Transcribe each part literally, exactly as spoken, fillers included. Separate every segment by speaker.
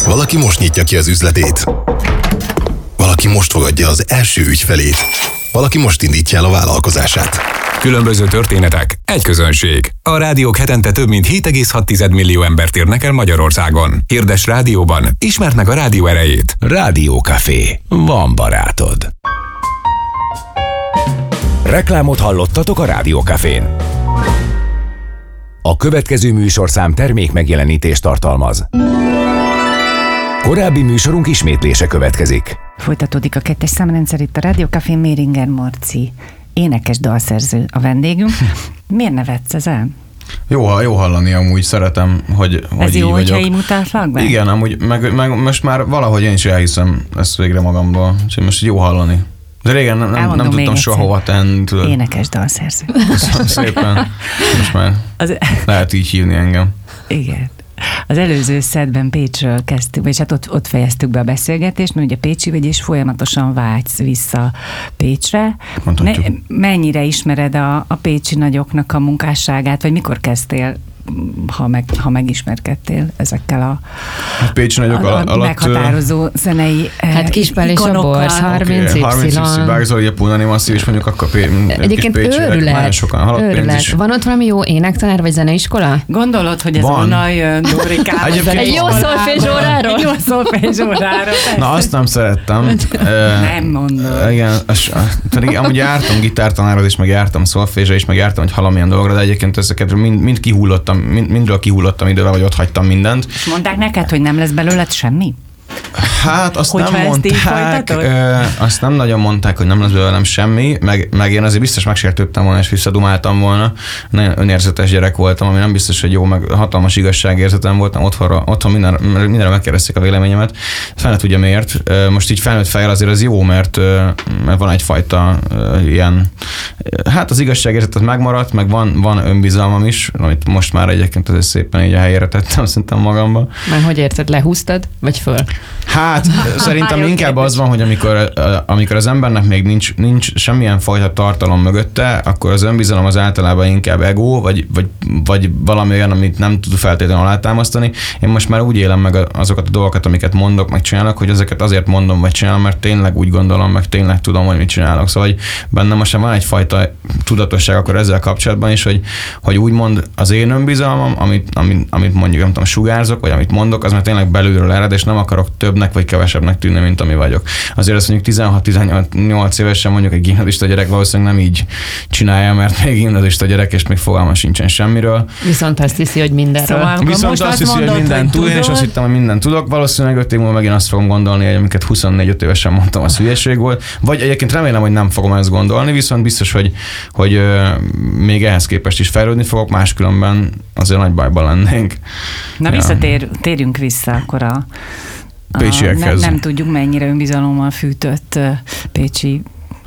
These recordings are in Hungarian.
Speaker 1: Valaki most nyitja ki az üzletét. Valaki most fogadja az első ügyfelét. Valaki most indítja el a vállalkozását.
Speaker 2: Különböző történetek, egy közönség. A rádiók hetente több mint hét egész hat millió embert érnek el Magyarországon. Hirdes rádióban, ismerd meg a rádió erejét.
Speaker 3: Rádiókafé. Van barátod. Reklámot hallottatok a Rádiókafén. A következő műsorszám termék megjelenítést tartalmaz. Korábbi műsorunk ismétlése következik.
Speaker 4: Folytatódik a kettes számrendszer itt a Rádiókafén. Méringer Marci, énekes dalszerző a vendégünk. Miért nevetsz ezen?
Speaker 5: Jó, jó hallani, amúgy szeretem, hogy, hogy
Speaker 4: Ez
Speaker 5: így
Speaker 4: jó,
Speaker 5: vagyok.
Speaker 4: hogyha így mutatlak be?
Speaker 5: Igen, amúgy, meg, meg most már valahogy én is elhiszem ezt végre magamból, úgyhogy most jó hallani. De régen nem, nem, nem tudtam soha hova tenni. Tudod.
Speaker 4: Énekes dalszerző.
Speaker 5: Köszönöm szépen. Most már
Speaker 4: Az...
Speaker 5: lehet így hívni engem.
Speaker 4: Igen. Az előző szedben Pécsről kezdtük, vagyis hát ott, ott fejeztük be a beszélgetést, mert ugye Pécsi vagy, és folyamatosan vágysz vissza Pécsre. Ne, mennyire ismered a, a pécsi nagyoknak a munkásságát, vagy mikor kezdtél, ha, meg, ha megismerkedtél ezekkel a,
Speaker 5: a Pécsi nagyok
Speaker 4: a, a
Speaker 5: alatt
Speaker 4: meghatározó zenei
Speaker 6: hát Kispál és a Borz, harminc Y.
Speaker 5: harminc Y, Bágzoli, a Punani Masszív, és mondjuk akkor Pé,
Speaker 6: egyébként őrület.
Speaker 5: Sokan, őrület.
Speaker 6: Van ott valami jó énektanár vagy zeneiskola?
Speaker 4: Gondolod, hogy ez onnan jön, Dórikám?
Speaker 6: Egy jó szolfézsóráról?
Speaker 4: Egy jó szolfézsóráról.
Speaker 5: Na, azt nem szerettem.
Speaker 4: Nem mondom.
Speaker 5: Igen, pedig amúgy jártam gitártanárhoz is, meg jártam szolfézsre is, meg jártam, hogy valamilyen dologra, de egyébként ezeket mind, mind kihullottam, mind, mindről kihullottam idővel, vagy ott hagytam mindent.
Speaker 4: És mondták neked, hogy nem lesz belőled semmi?
Speaker 5: Hát azt
Speaker 4: Hogyha
Speaker 5: nem mondták, ö, azt nem nagyon mondták, hogy nem lesz belőlem semmi, meg, meg én azért biztos megsértődtem volna, és visszadumáltam volna. Nagyon önérzetes gyerek voltam, ami nem biztos, hogy jó, meg hatalmas igazságérzetem voltam, otthonra, otthon minden, mindenre megkérdezték a véleményemet. Fel tudja miért. Most így felnőtt fejjel azért az jó, mert, mert van egyfajta ilyen, hát az igazságérzet az megmaradt, meg van, van önbizalmam is, amit most már egyébként azért szépen így a helyére tettem szerintem magamba.
Speaker 6: Már hogy érted, lehúztad, vagy föl?
Speaker 5: Hát szerintem inkább az van, hogy amikor, amikor az embernek még nincs, nincs semmilyen fajta tartalom mögötte, akkor az önbizalom az általában inkább ego, vagy, vagy, vagy valami olyan, amit nem tud feltétlenül alátámasztani. Én most már úgy élem meg azokat a dolgokat, amiket mondok, meg csinálok, hogy ezeket azért mondom, vagy csinálom, mert tényleg úgy gondolom, meg tényleg tudom, hogy mit csinálok. Szóval hogy bennem most van egyfajta tudatosság akkor ezzel kapcsolatban is, hogy, hogy úgymond az én önbizalmam, amit, amit, amit mondjuk, nem tudom, sugárzok, vagy amit mondok, az már tényleg belülről ered, és nem akarok többnek vagy kevesebbnek tűnni, mint ami vagyok. Azért azt mondjuk tizenhat-tizennyolc évesen mondjuk egy gimnazista gyerek valószínűleg nem így csinálja, mert még gimnazista gyerek, és még fogalma sincsen semmiről.
Speaker 6: Viszont azt hiszi, hogy mindenről.
Speaker 4: Szóval,
Speaker 5: Viszont azt hiszi, hogy mindent tud, én is azt hittem, hogy mindent tudok. Valószínűleg öt év múlva megint azt fogom gondolni, hogy amiket huszonnégy-öt évesen mondtam, az hülyeség volt. Vagy egyébként remélem, hogy nem fogom ezt gondolni, viszont biztos, hogy, hogy még ehhez képest is fejlődni fogok, máskülönben azért nagy bajban lennénk.
Speaker 4: Na ja. visszatérjünk vissza akkor a
Speaker 5: Pécsiekhez.
Speaker 4: Nem, nem tudjuk, mennyire önbizalommal fűtött uh, pécsi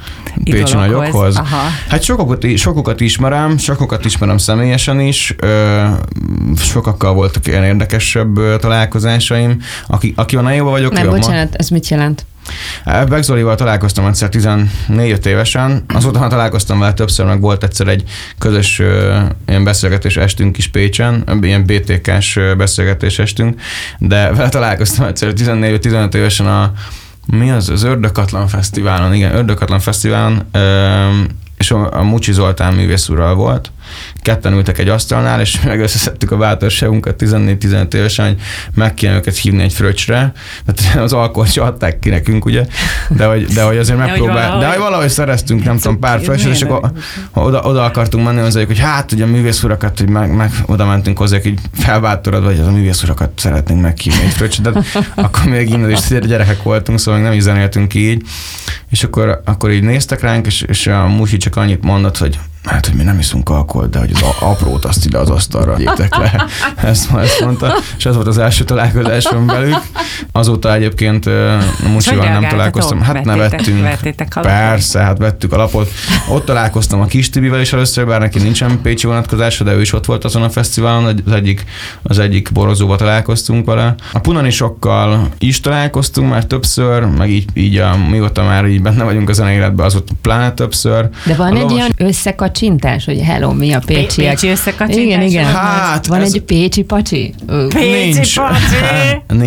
Speaker 5: Pécsi nagyokhoz.
Speaker 4: Aha.
Speaker 5: Hát sokokat, sokokat ismerem, sokokat ismerem személyesen is, ö, sokakkal voltak ilyen érdekesebb találkozásaim. Aki, aki van jóban vagyok.
Speaker 6: Nem, bocsánat, ez mit jelent?
Speaker 5: Beg Zolival találkoztam egyszer tizennégy évesen, azóta már találkoztam vele többször, meg volt egyszer egy közös ö, ilyen beszélgetés estünk is Pécsen, ilyen bé té ká-s beszélgetés estünk, de vele találkoztam egyszer tizennégy-tizenöt évesen a mi az? Az Ördökatlan Fesztiválon, igen, Ördökatlan Fesztiválon, ö, és a, a Mucsi Zoltán művész úrral volt. Ketten ültek egy asztalnál, és meg összeszedtük a bátorságunkat tizennégy-tizenöt évesen, hogy meg kéne őket hívni egy fröccsre. Tehát az alkoholt se adták ki nekünk, ugye? De hogy, de hogy azért megpróbál, de hogy valahogy szereztünk, nem tudom, pár fröccsöt, és akkor ha oda, oda akartunk menni hozzájuk, hogy hát, ugye a művész urakat, hogy meg, meg oda mentünk hozzájuk, hogy felbátorodva, hogy az a művész urakat szeretnénk meghívni egy fröccsre. De akkor még innen is gyerekek voltunk, szóval nem is zenéltünk így. És akkor, akkor így néztek ránk, és, és a Musi csak annyit mondott, hogy hát, hogy mi nem iszunk alkoholt, de hogy az aprót azt ide az asztalra gyéptek le. Ezt, ezt mondta. És ez volt az első találkozásom velük. Azóta egyébként a Musival nem találkoztam. Hát nevettünk. Persze, hát vettük a lapot. Ott találkoztam a Kis Tibivel is először, bár neki nincsen pécsi vonatkozása, de ő is ott volt azon a fesztiválon, az egyik, az egyik borozóba találkoztunk vele. A Punanisokkal is találkoztunk már többször, meg így, így a, mióta már így benne vagyunk a zenei életben, az ott pláne többször.
Speaker 6: De van a egy olyan összekacsintás, hogy hello, mi a pécsiek?
Speaker 4: Pécsi összekacsintás?
Speaker 6: Igen, igen.
Speaker 5: Hát,
Speaker 6: van
Speaker 5: ez...
Speaker 6: egy pécsi pacsi?
Speaker 4: Pécsi
Speaker 5: Nincs.
Speaker 4: pacsi!